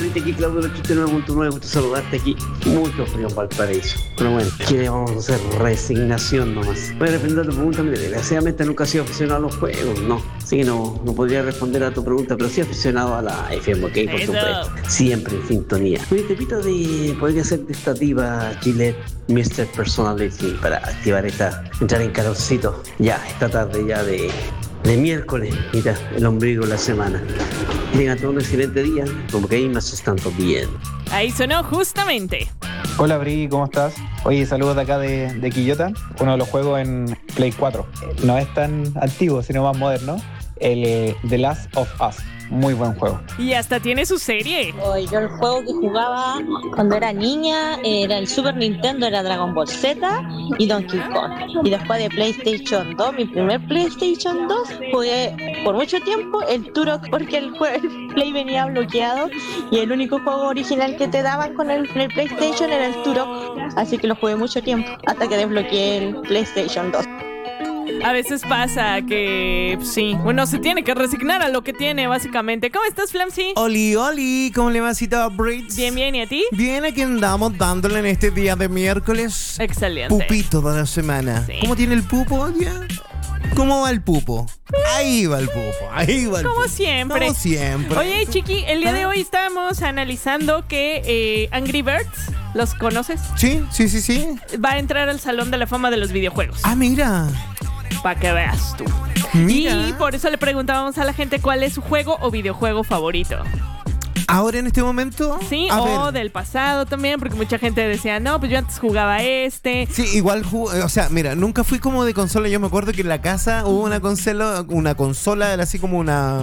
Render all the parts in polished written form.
Rita, aquí Claudio 89.9, gusto saludarte aquí. Mucho frío en Valparaíso. Pero bueno, ¿qué le vamos a hacer? Resignación nomás. Voy a responder a tu pregunta, mire, desgraciadamente nunca he sido aficionado a los juegos, no. Así que no podría responder a tu pregunta, pero sí aficionado a la FM, ¿ok? Por supuesto. Siempre en sintonía. Oye, te pido podría ser testativa Gillette Mr. Personality para activar entrar en calorcito ya, esta tarde ya de miércoles, mira, el ombligo de la semana. Tengan todo un excelente día, como que ahí me haces tanto bien. Ahí sonó justamente. Hola Bri, ¿cómo estás? Oye, saludos de acá de Quillota, uno de los juegos en Play 4. No es tan antiguo, sino más moderno. El The Last of Us. Muy buen juego. Y hasta tiene su serie. Yo el juego que jugaba cuando era niña era el Super Nintendo, era Dragon Ball Z y Donkey Kong. Y después de PlayStation 2, mi primer PlayStation 2, jugué por mucho tiempo el Turok porque el Play venía bloqueado y el único juego original que te daban con el PlayStation era el Turok. Así que lo jugué mucho tiempo hasta que desbloqueé el PlayStation 2. A veces pasa que, sí, uno se tiene que resignar a lo que tiene, básicamente. ¿Cómo estás, Flamsy? Oli, ¿cómo le va, cita Braids? Bien, ¿y a ti? Bien, aquí andamos dándole en este día de miércoles. Excelente. Pupito de la semana. Sí. ¿Cómo tiene el pupo ya? ¿Cómo va el pupo? Ahí va el pupo, Como siempre. Oye, Chiqui, el día de hoy estábamos analizando que Angry Birds, ¿los conoces? Sí. Va a entrar al Salón de la Fama de los Videojuegos. Ah, mira. Para que veas tú. Mira. Y por eso le preguntábamos a la gente cuál es su juego o videojuego favorito. ¿Ahora en este momento? Sí, o del pasado también, porque mucha gente decía, no, pues yo antes jugaba este. Sí, igual, o sea, mira, nunca fui como de consola. Yo me acuerdo que en la casa hubo una consola, era así como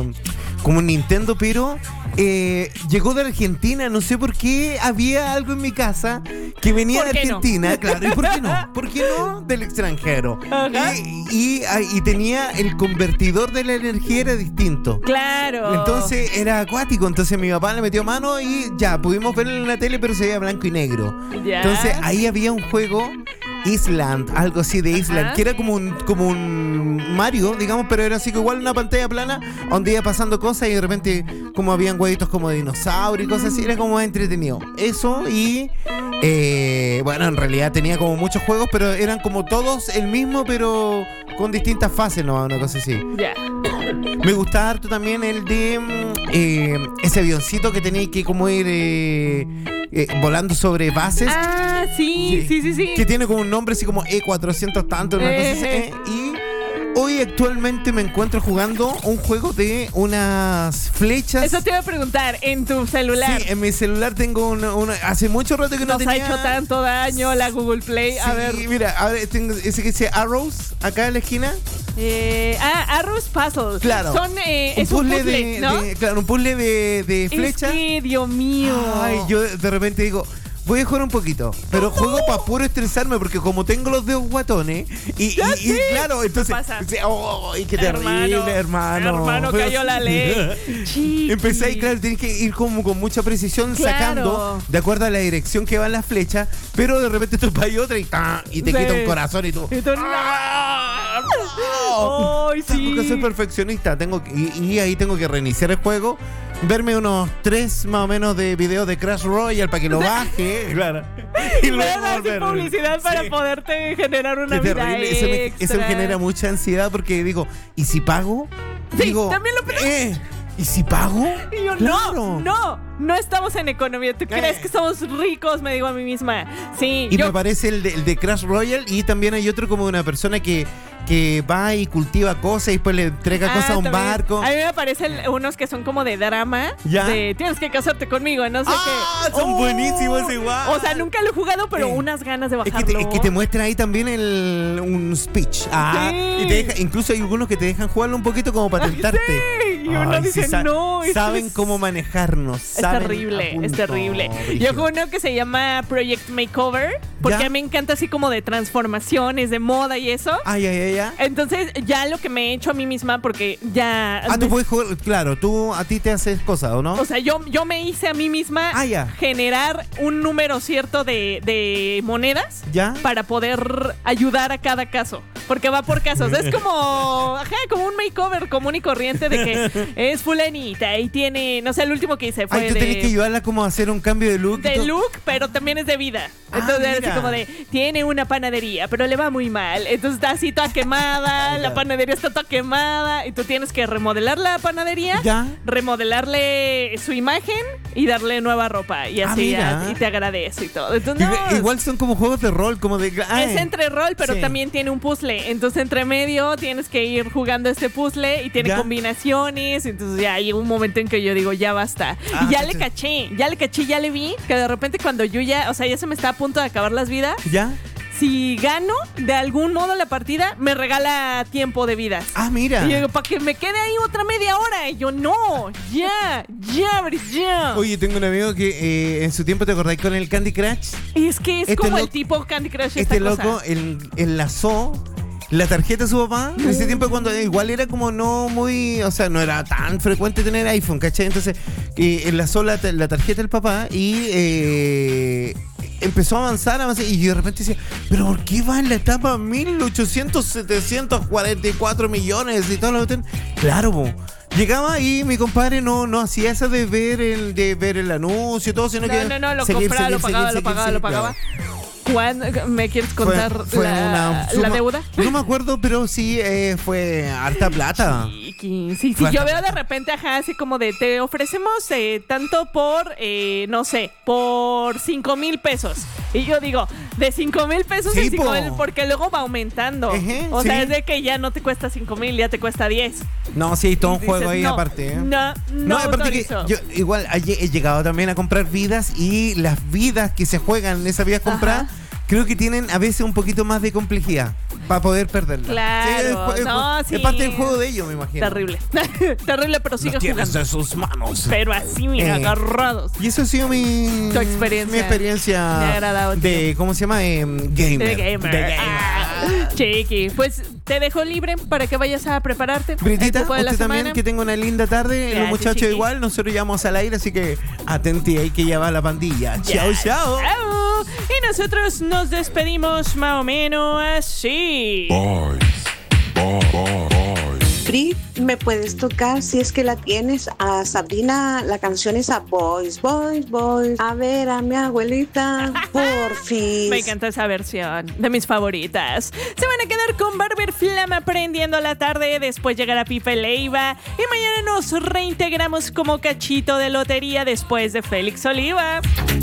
un Nintendo, pero llegó de Argentina. No sé por qué había algo en mi casa que venía de Argentina, no? Claro. ¿Y por qué no? ¿Por qué no? Del extranjero. Y tenía el convertidor de la energía era distinto. Claro. Entonces era acuático. Entonces mi papá le metió mano y ya, pudimos verlo en la tele, pero se veía blanco y negro. Ya. Entonces ahí había un juego Island, algo así de Island, que era como un Mario, digamos, pero era así que igual una pantalla plana donde iba pasando cosas y de repente como habían huevitos como de dinosaurio y cosas así, era como más entretenido. Eso y bueno, en realidad tenía como muchos juegos, pero eran como todos el mismo, pero con distintas fases, ¿no? Una cosa así. Ya. Me gustaba harto también el de ese avioncito que tenía que como ir volando sobre bases. Ah, sí. Que tiene como un nombre así como E400 tanto, una cosa así. Y hoy actualmente me encuentro jugando un juego de unas flechas. Eso te iba a preguntar, ¿en tu celular? Sí, en mi celular tengo una hace mucho rato que no tenía. Nos ha hecho tanto daño la Google Play. A ver. Mira, tengo ese que dice Arrows, acá en la esquina. Arrows Puzzle. Claro. Son, es un puzzle, ¿no? Claro, un puzzle de flechas. Es que, Dios mío. Ay, yo de repente digo, voy a jugar un poquito, pero juego para puro estresarme porque como tengo los dedos guatones y claro, entonces qué terrible, hermano, cayó la ley. Empecé ahí, claro, tienes que ir como con mucha precisión sacando de acuerdo a la dirección que van las flechas, pero de repente tú para otra y te quita un corazón y tú tengo que ser perfeccionista, y ahí tengo que reiniciar el juego, verme unos 3 más o menos de videos de Crash Royale para que lo baje. Claro. Y luego hacer publicidad para poderte generar una vida terrible. extra. Eso me genera mucha ansiedad porque digo, ¿y si pago? Sí, digo, también lo pensé. ¿Y si pago? Y yo, claro. no estamos en economía. ¿Tú crees que somos ricos? Me digo a mí misma. Sí. Y me parece el de Crash Royale, y también hay otro como de una persona que va y cultiva cosas y después le entrega cosas a un barco. A mí me parecen unos que son como de drama. ¿Ya? De tienes que casarte conmigo, no sé qué. Son buenísimos igual. O sea, nunca lo he jugado, pero unas ganas de bajarlo. Es que te muestra ahí también un speech. Sí. Y te deja, incluso hay algunos que te dejan jugarlo un poquito como para tentarte. Sí. Y uno dice, no. Saben cómo manejarnos. Es terrible, es terrible. Yo juego uno que se llama Project Makeover, porque a mí me encanta así como de transformaciones, de moda y eso. Ya. Entonces, ya lo que me he hecho a mí misma, porque ya... tú puedes jugar, claro, a ti te haces cosas, ¿o no? O sea, yo me hice a mí misma generar un número cierto de monedas para poder ayudar a cada caso. porque va por casos. Es como un makeover común y corriente de que es fulanita y tiene, no sé, el último que hice fue tú tenés que ayudarla como a hacer un cambio de look. De look, pero también es de vida. Entonces es como de, tiene una panadería, pero le va muy mal. Entonces está así toda quemada, la panadería está toda quemada y tú tienes que remodelar la panadería, remodelarle su imagen y darle nueva ropa y así y te agradece y todo. Entonces, igual son como juegos de rol, como de... Es entre rol, pero también tiene un puzzle. Entonces entre medio tienes que ir jugando este puzzle y tiene combinaciones. Entonces ya hay un momento en que yo digo, ya basta. Y ya le caché, ya le vi que de repente cuando yo ya se me está a punto de acabar las vidas. Si gano de algún modo la partida, me regala tiempo de vida. Mira. Y yo digo, para que me quede ahí otra media hora. Y yo, no, ya. Oye, tengo un amigo que en su tiempo, ¿te acordás con el Candy Crush? Es que es como el tipo Candy Crush. Este loco enlazó la tarjeta de su papá en ese tiempo, cuando igual era como no muy, no era tan frecuente tener iPhone, ¿cachai? Entonces enlazó la tarjeta del papá y empezó a avanzar y yo de repente decía, pero ¿por qué va en la etapa 744 millones y todo lo que claro, llegaba y mi compadre no hacía eso de ver el anuncio y todo, sino que lo compraba, lo pagaba. ¿Cuándo me quieres contar la deuda? No me acuerdo, pero sí fue harta plata. Sí, yo veo de repente, así como de te ofrecemos tanto por, no sé, por 5,000 pesos. Y yo digo, de 5,000 pesos a 5,000, porque luego va aumentando. O sea, es de que ya no te cuesta 5,000, ya te cuesta 10. No, sí, hay todo un juego ahí aparte. No, aparte que yo igual he llegado también a comprar vidas y las vidas que se juegan en esas vidas compradas, creo que tienen a veces un poquito más de complejidad para poder perderla. Claro. Es parte del juego de ellos, me imagino. Terrible. Terrible, pero sigue jugando. Tienes de sus manos. Pero así, mira, agarrados. Y eso ha sido mi experiencia. Me ha agradado. De, ¿cómo se llama? Gamer. De gamer. Chiqui. Pues te dejo libre para que vayas a prepararte. Britita, usted también, que tenga una linda tarde. Gracias, los muchachos chiqui. Igual, nosotros ya vamos al aire, así que atenti ahí que ya va la pandilla. Chao. Y nosotros nos despedimos más o menos así. Brit, ¿me puedes tocar, si es que la tienes, a Sabrina, la canción esa Boys, Boys, Boys? A ver, a mi abuelita, porfis. Me encanta esa versión, de mis favoritas. Se van a quedar con Barber Flama prendiendo la tarde, después llegará Pipe Leiva y mañana nos reintegramos como cachito de lotería después de Félix Oliva.